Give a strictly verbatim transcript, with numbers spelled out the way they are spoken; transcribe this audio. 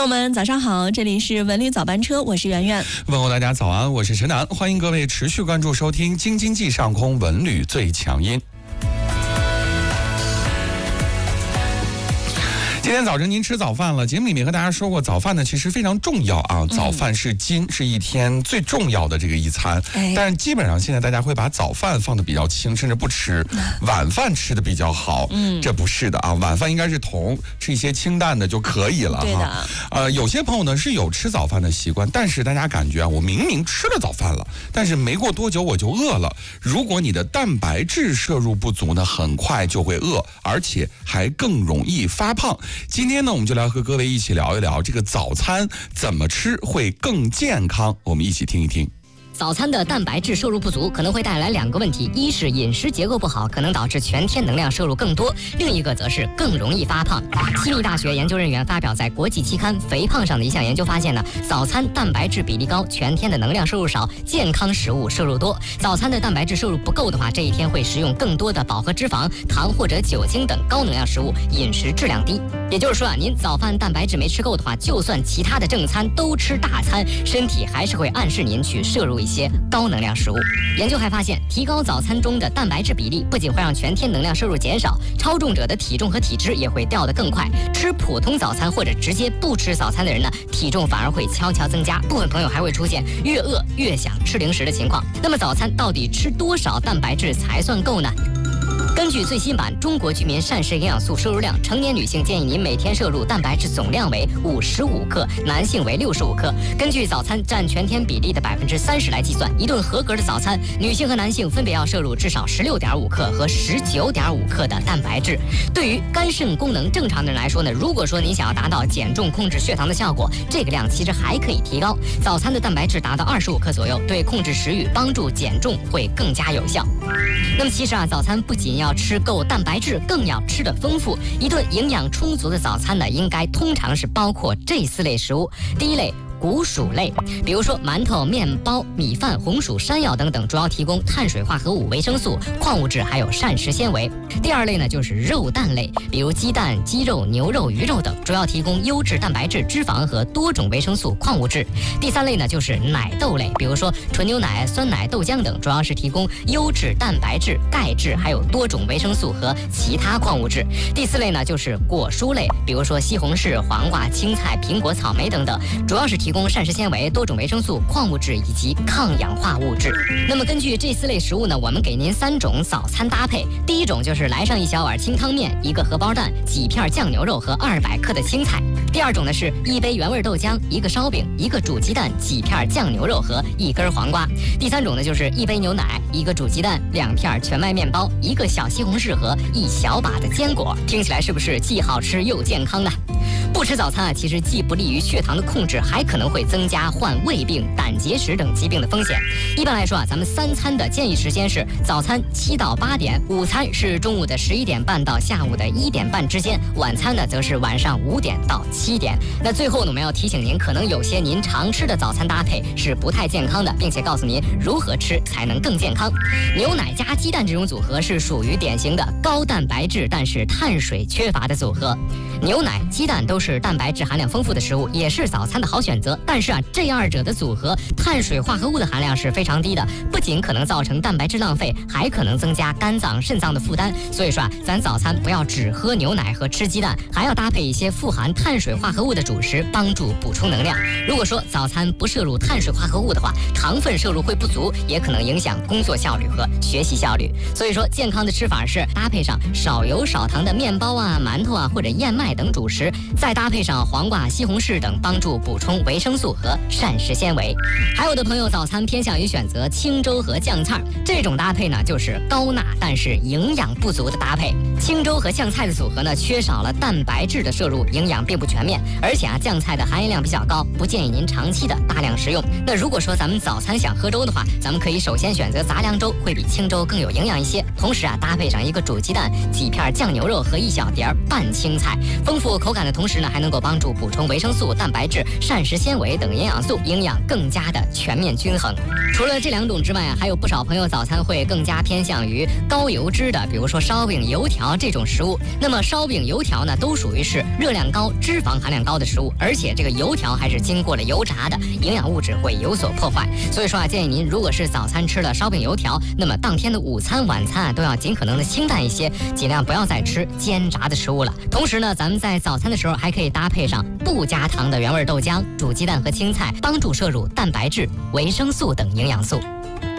友们早上好，这里是文旅早班车，我是圆圆。 问候大家早安，我是陈楠，欢迎各位持续关注收听京津冀上空文旅最强音。今天早晨您吃早饭了，节目里面和大家说过，早饭呢其实非常重要啊，早饭是今、嗯、是一天最重要的这个一餐、哎、但是基本上现在大家会把早饭放得比较轻，甚至不吃，晚饭吃的比较好，嗯，这不是的啊，晚饭应该是同吃一些清淡的就可以了哈。呃，有些朋友呢是有吃早饭的习惯，但是大家感觉啊，我明明吃了早饭了，但是没过多久我就饿了。如果你的蛋白质摄入不足呢，很快就会饿，而且还更容易发胖。今天呢，我们就来和各位一起聊一聊这个早餐怎么吃会更健康，我们一起听一听。 早餐的蛋白质摄入不足可能会带来两个问题，一是饮食结构不好，可能导致全天能量摄入更多，另一个则是更容易发胖。悉尼大学研究人员发表在国际期刊《肥胖》上的一项研究发现呢，早餐蛋白质比例高，全天的能量摄入少，健康食物摄入多。早餐的蛋白质摄入不够的话，这一天会食用更多的饱和脂肪、糖或者酒精等高能量食物，饮食质量低。也就是说啊，您早饭蛋白质没吃够的话，就算其他的正餐都吃大餐，身体还是会暗示您去摄入一些高能量食物。研究还发现，提高早餐中的蛋白质比例，不仅会让全天能量摄入减少，超重者的体重和体脂也会掉得更快。吃普通早餐或者直接不吃早餐的人呢，体重反而会悄悄增加，部分朋友还会出现越饿越想吃零食的情况。那么早餐到底吃多少蛋白质才算够呢？根据最新版《中国居民膳食营养素摄入量》，成年女性建议您每天摄入蛋白质总量为五十五克，男性为六十五克。根据早餐占全天比例的百分之三十来计算，一顿合格的早餐，女性和男性分别要摄入至少十六点五克和十九点五克的蛋白质。对于肝肾功能正常的人来说呢，如果说您想要达到减重、控制血糖的效果，这个量其实还可以提高。早餐的蛋白质达到二十五克左右，对控制食欲、帮助减重会更加有效。那么其实啊，早餐不仅要吃够蛋白质，更要吃得丰富。一顿营养充足的早餐呢，应该通常是包括这四类食物。第一类，谷薯类，比如说馒头、面包、米饭、红薯、山药等等，主要提供碳水化合物、维生素、矿物质还有膳食纤维。第二类呢，就是肉蛋类，比如鸡蛋、鸡肉、牛肉、鱼肉等，主要提供优质蛋白质、脂肪和多种维生素、矿物质。第三类呢，就是奶豆类，比如说纯牛奶、酸奶、豆浆等，主要是提供优质蛋白质、钙质还有多种维生素和其他矿物质。第四类呢，就是果蔬类，比如说西红柿、黄瓜、青菜、苹果、草莓等等，主要是提供膳食纤维、多种维生素、矿物质以及抗氧化物质。那么根据这四类食物呢，我们给您三种早餐搭配。第一种就是来上一小碗清汤面，一个荷包蛋，几片酱牛肉和二百克的青菜。第二种呢是一杯原味豆浆，一个烧饼，一个煮鸡蛋，几片酱牛肉和一根黄瓜。第三种呢就是一杯牛奶，一个煮鸡蛋，两片全麦面包，一个小西红柿和一小把的坚果。听起来是不是既好吃又健康呢？不吃早餐啊，其实既不利于血糖的控制，还可能会增加患胃病、胆结石等疾病的风险。一般来说啊，咱们三餐的建议时间是早餐七到八点，午餐是中午的十一点半到下午的一点半之间，晚餐呢则是晚上五点到七点。那最后呢，我们要提醒您，可能有些您常吃的早餐搭配是不太健康的，并且告诉您如何吃才能更健康。牛奶加鸡蛋这种组合是属于典型的高蛋白质但是碳水缺乏的组合。牛奶、鸡蛋都是蛋白质含量丰富的食物，也是早餐的好选择。但是啊，这二者的组合，碳水化合物的含量是非常低的，不仅可能造成蛋白质浪费，还可能增加肝脏、肾脏的负担。所以说啊，咱早餐不要只喝牛奶和吃鸡蛋，还要搭配一些富含碳水化合物的主食，帮助补充能量。如果说早餐不摄入碳水化合物的话，糖分摄入会不足，也可能影响工作效率和学习效率。所以说，健康的吃法是搭配上少油少糖的面包啊、馒头啊或者燕麦等主食，再搭配上黄瓜、西红柿等，帮助补充维生素和膳食纤维。还有的朋友早餐偏向于选择清粥和酱菜，这种搭配呢就是高钠但是营养不足的搭配。清粥和酱菜的组合呢，缺少了蛋白质的摄入，营养并不全面，而且啊酱菜的含盐量比较高，不建议您长期的大量食用。那如果说咱们早餐想喝粥的话，咱们可以首先选择杂粮粥，会比清粥更有营养一些。同时啊，搭配上一个煮鸡蛋、几片酱牛肉和一小碟拌青菜，丰富口感的同时呢， 还能够帮助补充维生素、蛋白质、膳食纤维等营养素，营养更加的全面均衡。除了这两种之外啊，还有不少朋友早餐会更加偏向于高油脂的，比如说烧饼、油条这种食物。那么烧饼、油条呢，都属于是热量高、脂肪含量高的食物，而且这个油条还是经过了油炸的，营养物质会有所破坏。所以说啊，建议您如果是早餐吃了烧饼、油条，那么当天的午餐、晚餐啊都要尽可能的清淡一些，尽量不要再吃煎炸的食物了。同时呢，咱们在早餐的时候还可以搭配上不加糖的原味豆浆、煮鸡蛋和青菜，帮助摄入蛋白质、维生素等营养素。